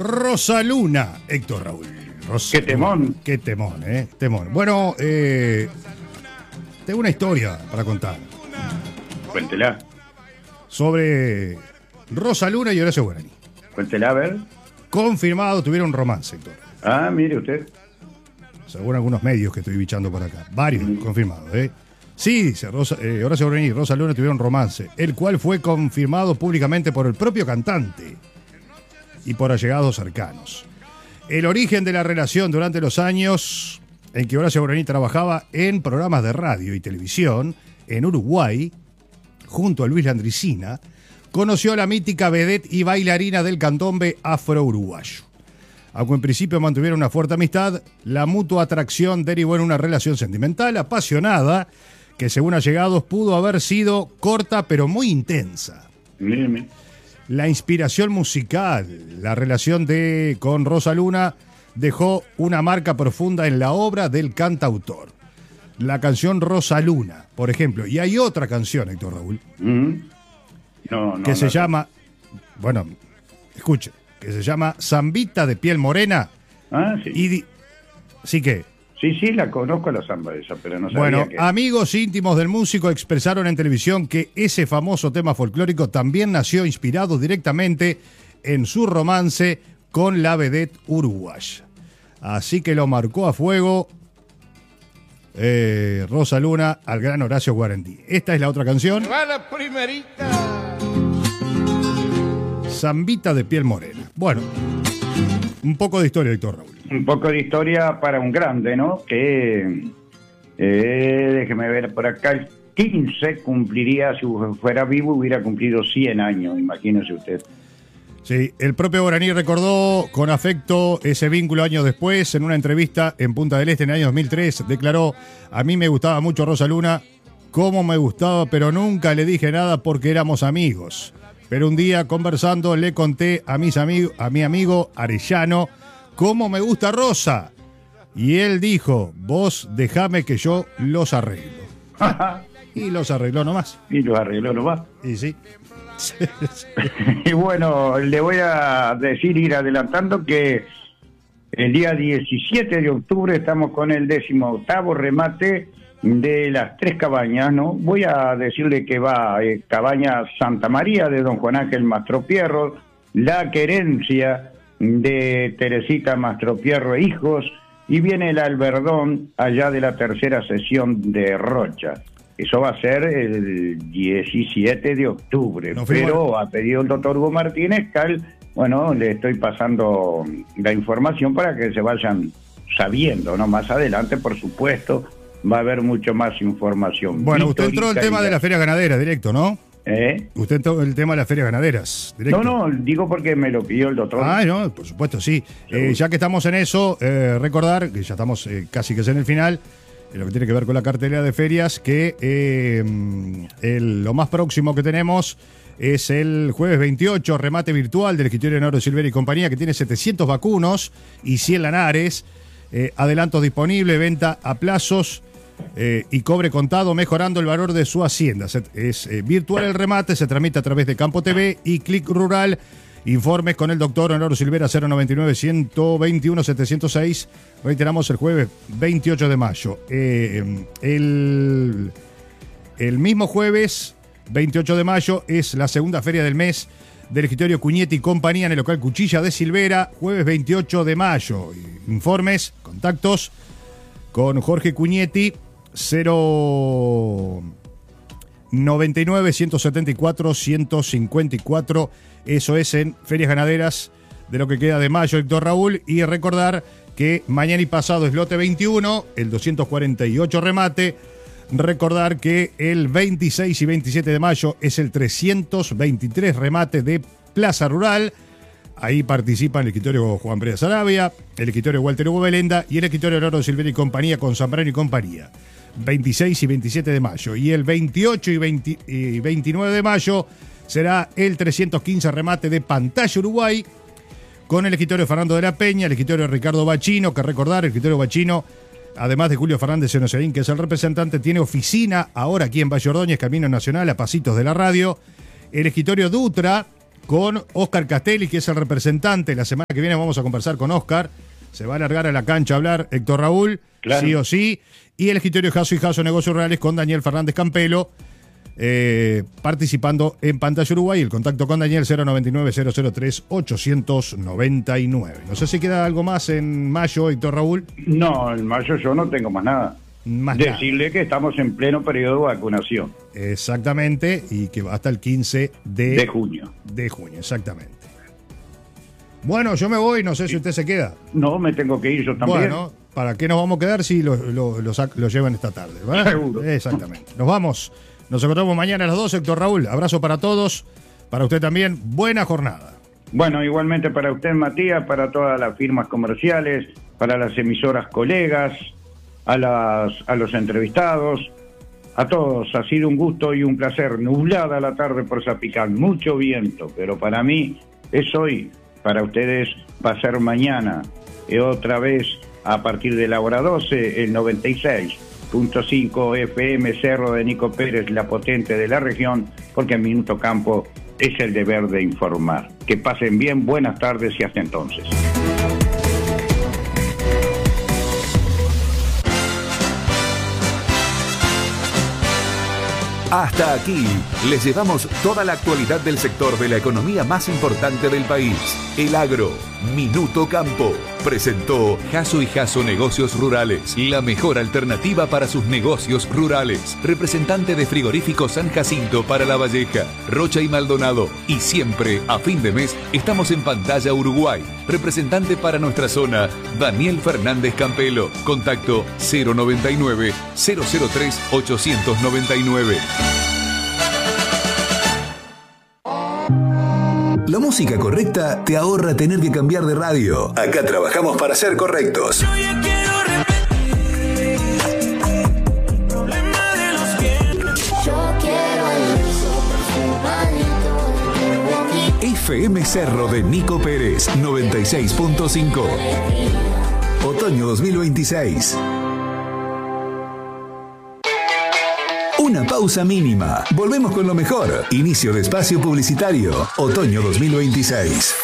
Rosaluna, Héctor Raúl. Qué temón. Qué temón, temón. Bueno, tengo una historia para contar. Cuéntela. Sobre Rosaluna y Horacio Guaraní. Cuéntela, a ver. Confirmado, tuvieron un romance, Héctor. Ah, mire usted. Según algunos medios que estoy bichando por acá. Varios confirmados, Sí, dice Horacio Guaraní y Rosaluna tuvieron romance, el cual fue confirmado públicamente por el propio cantante y por allegados cercanos. El origen de la relación durante los años en que Horacio Guaraní trabajaba en programas de radio y televisión en Uruguay, junto a Luis Landricina, conoció a la mítica vedette y bailarina del candombe afro-uruguayo. Aunque en principio mantuvieron una fuerte amistad, la mutua atracción derivó en una relación sentimental, apasionada, que según allegados pudo haber sido corta pero muy intensa. Míreme. La inspiración musical, la relación con Rosaluna dejó una marca profunda en la obra del cantautor. La canción Rosaluna, por ejemplo, y hay otra canción, Héctor Raúl, que se llama, bueno, escuche, que se llama Zambita de piel morena. Ah, sí. ¿Sí qué? Sí, la conozco la samba esa, pero no sabía. Bueno, que... amigos íntimos del músico expresaron en televisión que ese famoso tema folclórico también nació inspirado directamente en su romance con la vedette uruguaya. Así que lo marcó a fuego Rosaluna al gran Horacio Guaraní. Esta es la otra canción. Va la primerita. Zambita de piel morena. Bueno, un poco de historia, Héctor Raúl. Un poco de historia para un grande, ¿no? Que, déjeme ver por acá, el 15 cumpliría, si fuera vivo, hubiera cumplido 100 años, imagínese usted. Sí, el propio Guaraní recordó con afecto ese vínculo años después. En una entrevista en Punta del Este en el año 2003, declaró: a mí me gustaba mucho Rosaluna, cómo me gustaba, pero nunca le dije nada porque éramos amigos. Pero un día, conversando, le conté a mi amigo Arellano cómo me gusta Rosa. Y él dijo: vos dejame que yo los arreglo. Y los arregló nomás. Y los arregló nomás. Y sí. Y bueno, le voy a decir, ir adelantando, que el día 17 de octubre estamos con el 18º remate de las 3 cabañas, ¿no? Voy a decirle que va Cabaña Santa María de don Juan Ángel Mastropierro, La Querencia de Teresita Mastropierro e Hijos, y viene el Alberdón allá de la tercera sesión de Rocha. Eso va a ser el 17 de octubre, pero ha pedido el doctor Hugo Martínez, bueno, le estoy pasando la información para que se vayan sabiendo, ¿no? Más adelante, por supuesto, va a haber mucho más información. Bueno, usted entró el tema de las ferias ganaderas directo, ¿no? Usted entró el tema de las ferias ganaderas directo. No, digo porque me lo pidió el doctor. Ah, no, por supuesto, sí. Ya que estamos en eso, recordar que ya estamos casi que es en el final, lo que tiene que ver con la cartelera de ferias, que lo más próximo que tenemos es el jueves 28, remate virtual del escritorio Noro Silvera y compañía, que tiene 700 vacunos y 100 lanares, adelantos disponibles, venta a plazos y cobre contado, mejorando el valor de su hacienda. Es virtual el remate, se transmite a través de Campo TV y Clic Rural. Informes con el doctor Honoro Silvera, 099-121-706. Reiteramos, el jueves 28 de mayo. El mismo jueves 28 de mayo es la segunda feria del mes del escritorio Cuñetti y compañía en el local Cuchilla de Silvera, jueves 28 de mayo. Informes, contactos con Jorge Cuñetti, 099-174-154. Eso es en Ferias Ganaderas de lo que queda de mayo, Héctor Raúl. Y recordar que mañana y pasado es lote 21, el 248 remate. Recordar que el 26 y 27 de mayo es el 323 remate de Plaza Rural. Ahí participan el escritorio Juan Brea Sarabia, el escritorio Walter Hugo Belenda y el escritorio Noro Silvera y compañía con Zambrano y compañía. 26 y 27 de mayo. Y el 28 y 29 de mayo será el 315 remate de Pantalla Uruguay, con el escritorio Fernando de la Peña, el escritorio Ricardo Bachino, que recordar, el escritorio Bachino, además de Julio Fernández Enocerín, que es el representante, tiene oficina ahora aquí en Valle Ordóñez, Camino Nacional, a pasitos de la radio. El escritorio Dutra, con Oscar Castelli, que es el representante. La semana que viene vamos a conversar con Oscar. Se va a largar a la cancha a hablar Héctor Raúl, claro, sí o sí. Y el escritorio Jasso y Jasso Negocios Rurales con Daniel Fernández Campelo, participando en Pantalla Uruguay. El contacto con Daniel 099-003-899. No sé si queda algo más en mayo, Héctor Raúl. No, en mayo yo no tengo más nada. Decirle que estamos en pleno periodo de vacunación. Exactamente, y que va hasta el 15 de junio. De junio, exactamente. Bueno, yo me voy, no sé si usted se queda. No, me tengo que ir yo también. Bueno, ¿para qué nos vamos a quedar si lo llevan esta tarde? ¿Verdad? Seguro. Exactamente. Nos vamos. Nos encontramos mañana a las 12, Héctor Raúl. Abrazo para todos. Para usted también, buena jornada. Bueno, igualmente para usted, Matías, para todas las firmas comerciales, para las emisoras colegas, a los entrevistados, a todos. Ha sido un gusto y un placer. Nublada la tarde por Zapicán, mucho viento, pero para mí es hoy, para ustedes va a ser mañana. Y otra vez, a partir de la hora 12, el 96.5 FM Cerro de Nico Pérez, la potente de la región, porque en Minuto Campo es el deber de informar. Que pasen bien, buenas tardes y hasta entonces. Hasta aquí les llevamos toda la actualidad del sector de la economía más importante del país, el agro. Minuto Campo presentó Jasso y Jasso Negocios Rurales, la mejor alternativa para sus negocios rurales. Representante de Frigorífico San Jacinto para La Valleja, Rocha y Maldonado. Y siempre, a fin de mes, estamos en Pantalla Uruguay. Representante para nuestra zona, Daniel Fernández Campelo. Contacto 099-003-899. La música correcta te ahorra tener que cambiar de radio. Acá trabajamos para ser correctos. FM Cerro de Nico Pérez 96.5. Otoño 2026. Una pausa mínima. Volvemos con lo mejor. Inicio de espacio publicitario. Otoño 2026.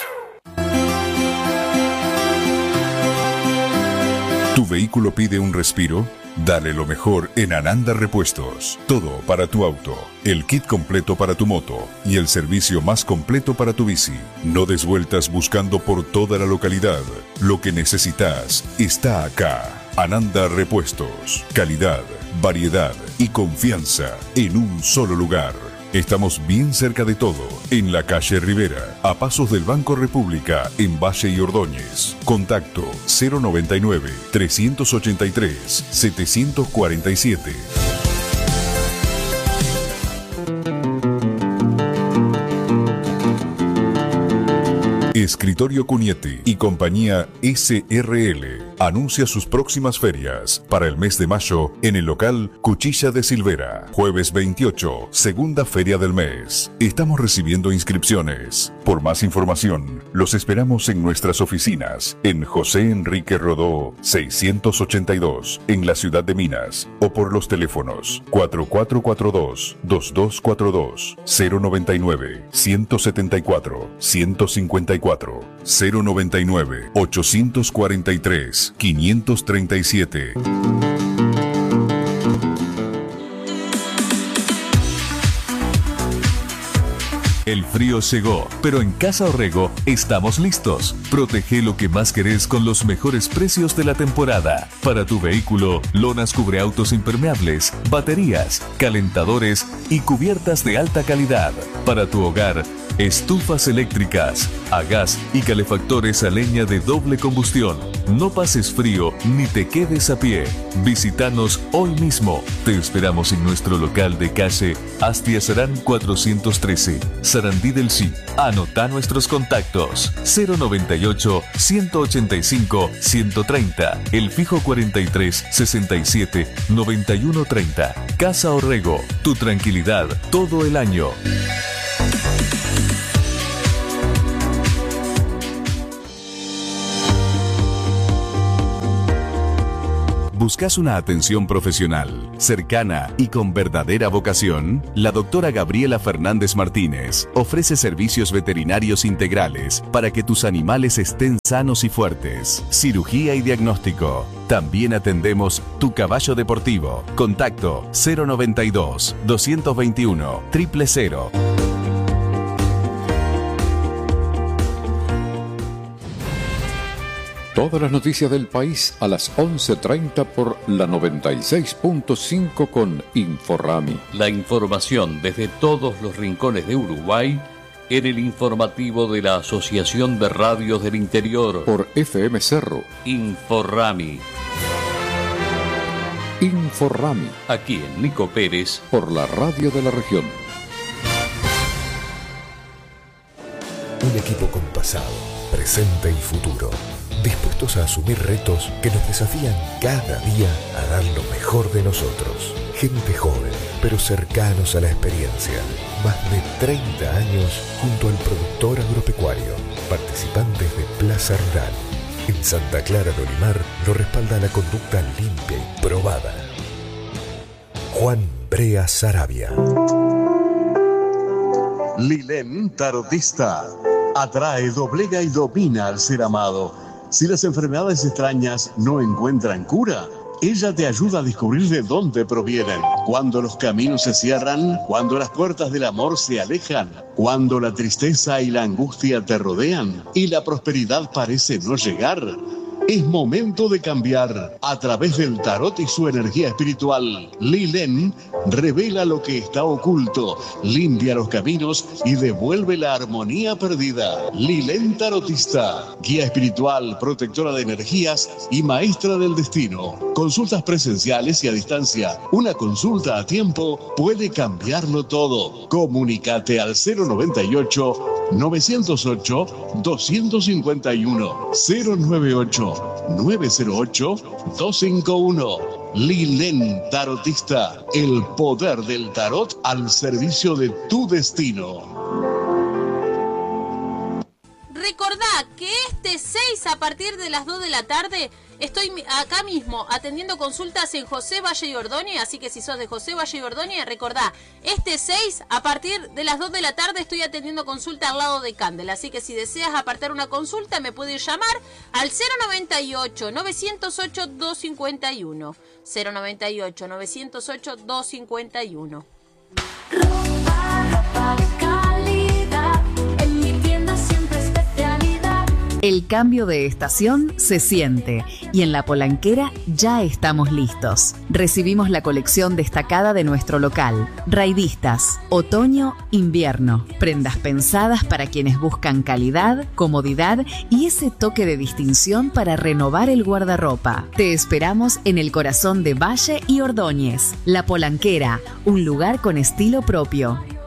¿Tu vehículo pide un respiro? Dale lo mejor en Ananda Repuestos. Todo para tu auto, el kit completo para tu moto y el servicio más completo para tu bici. No des vueltas buscando por toda la localidad. Lo que necesitas está acá. Ananda Repuestos. Calidad, variedad y confianza en un solo lugar. Estamos bien cerca de todo, en la calle Rivera, a pasos del Banco República, en Valle y Ordóñez. Contacto 099-383-747. Escritorio Cuniete y compañía SRL anuncia sus próximas ferias para el mes de mayo en el local Cuchilla de Silvera. Jueves 28, segunda feria del mes. Estamos recibiendo inscripciones. Por más información, los esperamos en nuestras oficinas en José Enrique Rodó 682 en la ciudad de Minas o por los teléfonos 4442-2242, 099-174-154, 099-843-537. El frío llegó, pero en Casa Orrego estamos listos. Protege lo que más querés con los mejores precios de la temporada. Para tu vehículo, lonas cubreautos impermeables, baterías, calentadores y cubiertas de alta calidad. Para tu hogar, estufas eléctricas, a gas y calefactores a leña de doble combustión. No pases frío ni te quedes a pie. Visítanos hoy mismo. Te esperamos en nuestro local de calle Astia Sarán 413, Sarandí del Sí. Anota nuestros contactos: 098-185-130, el fijo 43-67-9130. Casa Orrego, tu tranquilidad todo el año. ¿Buscas una atención profesional, cercana y con verdadera vocación? La doctora Gabriela Fernández Martínez ofrece servicios veterinarios integrales para que tus animales estén sanos y fuertes. Cirugía y diagnóstico. También atendemos tu caballo deportivo. Contacto 092 221 000. Todas las noticias del país a las 11:30 por la 96.5 con Inforrami. La información desde todos los rincones de Uruguay en el informativo de la Asociación de Radios del Interior. Por FM Cerro. Inforrami. Inforrami. Aquí en Nico Pérez. Por la radio de la región. Un equipo con pasado, presente y futuro, dispuestos a asumir retos que nos desafían cada día a dar lo mejor de nosotros. Gente joven, pero cercanos a la experiencia. Más de 30 años junto al productor agropecuario. Participantes de Plaza Rural. En Santa Clara de Olimar lo respalda la conducta limpia y probada. Juan Brea Sarabia. Lilén Tarotista. Atrae, doblega y domina al ser amado. Si las enfermedades extrañas no encuentran cura, ella te ayuda a descubrir de dónde provienen. Cuando los caminos se cierran, cuando las puertas del amor se alejan, cuando la tristeza y la angustia te rodean y la prosperidad parece no llegar, es momento de cambiar. A través del tarot y su energía espiritual, Lilén revela lo que está oculto, limpia los caminos y devuelve la armonía perdida. Lilén Tarotista, guía espiritual, protectora de energías y maestra del destino. Consultas presenciales y a distancia. Una consulta a tiempo puede cambiarlo todo. Comunícate al 098 908 251 098 908 251. Lilén Tarotista, el poder del tarot al servicio de tu destino. Recordá que este 6 a partir de las 2 de la tarde estoy acá mismo atendiendo consultas en José Valle y Ordóñez, así que si sos de José Valle y Ordóñez, recordá, este 6 a partir de las 2 de la tarde estoy atendiendo consulta al lado de Candel, así que si deseas apartar una consulta me puedes llamar al 098 908 251. 098 908 251. El cambio de estación se siente y en La Polanquera ya estamos listos. Recibimos la colección destacada de nuestro local. Raidistas, otoño-invierno. Prendas pensadas para quienes buscan calidad, comodidad y ese toque de distinción para renovar el guardarropa. Te esperamos en el corazón de Valle y Ordóñez. La Polanquera, un lugar con estilo propio.